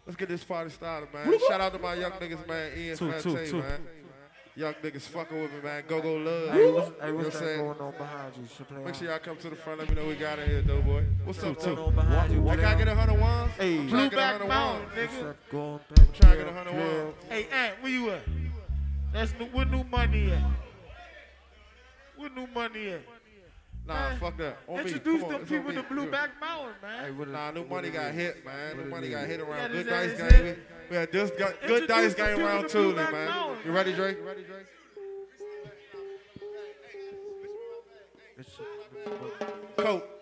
Let's get this party started, man. Shout out to my young niggas, man. Ian Fante, man. Young niggas fucking with me, man. Go love. Hey, You know what's what that I'm going saying? on behind you? Make sure y'all come to the front. Let me know we got in here, though, boy. What's up, What's going too? on behind you? Hey, can I get 100 ones? Hey, I'm trying to get 100 Mountain, ones. nigga. I'm trying to get 100 ones. Hey, Ant, where you at? Where new money at? Where new money at? Nah, Man, fuck that. On me. Introduce Come on, them it's on people me. to Blueback Mountain, man. Nah, new money got hit, man. New money got hit around Yeah, Good this Dice is game. it. We had this Good Introduce Dice the game people around to Thule, Blueback man. Mountain, You ready, man. Drake? Coke.